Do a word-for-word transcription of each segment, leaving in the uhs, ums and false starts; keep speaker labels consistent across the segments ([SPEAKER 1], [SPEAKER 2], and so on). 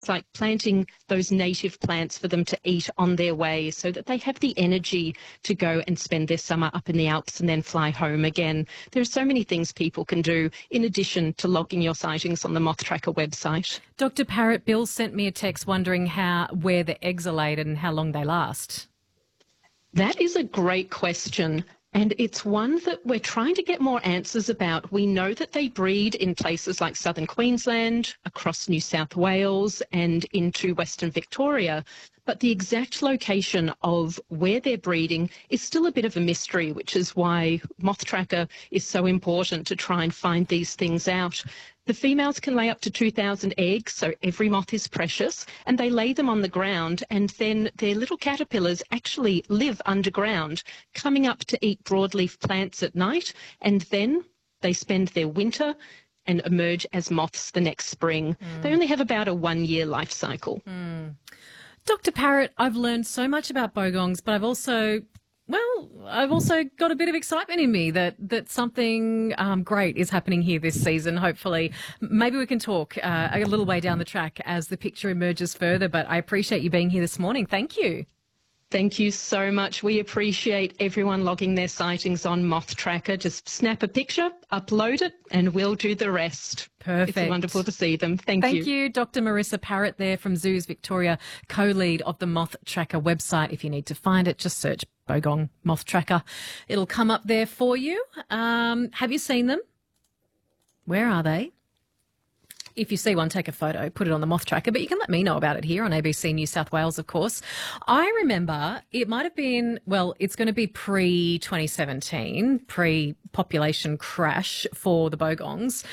[SPEAKER 1] It's like planting those native plants for them to eat on their way so that they have the energy to go and spend their summer up in the Alps and then fly home again. There are so many things people can do in addition to logging your sightings on the Moth Tracker website.
[SPEAKER 2] Doctor Parrott, Bill sent me a text wondering how where the eggs are laid and how long they last.
[SPEAKER 1] That is a great question. And it's one that we're trying to get more answers about. We know that they breed in places like southern Queensland, across New South Wales and into Western Victoria. But the exact location of where they're breeding is still a bit of a mystery, which is why Moth Tracker is so important to try and find these things out. The females can lay up to two thousand eggs, so every moth is precious, and they lay them on the ground, and then their little caterpillars actually live underground, coming up to eat broadleaf plants at night, and then they spend their winter and emerge as moths the next spring. Mm. They only have about a one-year life cycle.
[SPEAKER 2] Mm. Doctor Parrott, I've learned so much about bogongs, but I've also... Well, I've also got a bit of excitement in me that that something um, great is happening here this season, hopefully. Maybe we can talk uh, a little way down the track as the picture emerges further, but I appreciate you being here this morning. Thank you.
[SPEAKER 1] Thank you so much. We appreciate everyone logging their sightings on Moth Tracker. Just snap a picture, upload it, and we'll do the rest.
[SPEAKER 2] Perfect.
[SPEAKER 1] It's wonderful to see them. Thank,
[SPEAKER 2] Thank
[SPEAKER 1] you.
[SPEAKER 2] Thank you, Doctor Marissa Parrott there from Zoos Victoria, co-lead of the Moth Tracker website. If you need to find it, just search Bogong Moth Tracker. It'll come up there for you. Um, have you seen them? Where are they? If you see one, take a photo, put it on the Moth Tracker, but you can let me know about it here on A B C New South Wales, of course. I remember it might have been, well, it's going to be pre twenty seventeen, pre-population crash for the bogongs.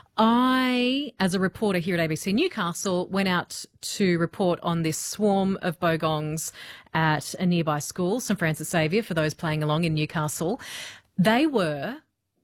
[SPEAKER 2] I, as a reporter here at A B C Newcastle, went out to report on this swarm of bogongs at a nearby school, St Francis Xavier, for those playing along in Newcastle. They were,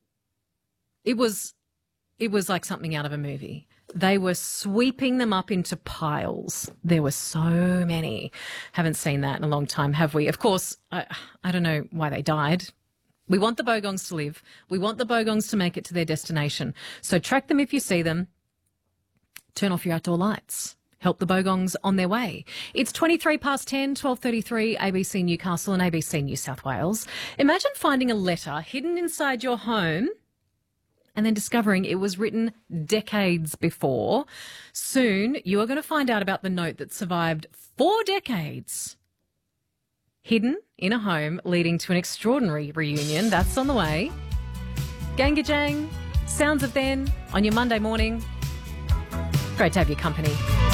[SPEAKER 2] it was, it was like something out of a movie. They were sweeping them up into piles. There were so many. Haven't seen that in a long time, have we? Of course, I, I don't know why they died. We want the bogongs to live. We want the bogongs to make it to their destination. So track them if you see them. Turn off your outdoor lights. Help the bogongs on their way. It's twenty-three past ten, twelve thirty-three, A B C Newcastle and A B C New South Wales. Imagine finding a letter hidden inside your home and then discovering it was written decades before. Soon, you are going to find out about the note that survived four decades, hidden in a home, leading to an extraordinary reunion. That's on the way. Gangajang, sounds of then on your Monday morning. Great to have your company.